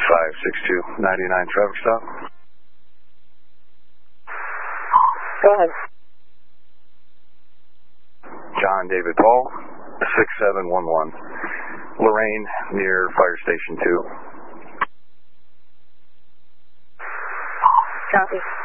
56299 traffic stop. Go ahead. John David Paul, 6711. Lorraine, near Fire Station 2. Copy.